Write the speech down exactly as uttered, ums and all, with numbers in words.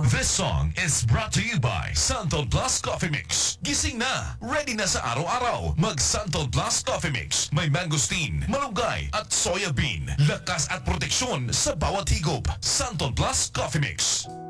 This song is brought to you by Santo Plus Coffee Mix. Gising na, ready na sa araw-araw. Mag Santo Plus Coffee Mix. May mangosteen, malunggay at soya bean. Lakas at proteksyon sa bawat higop. Santo Plus Coffee Mix.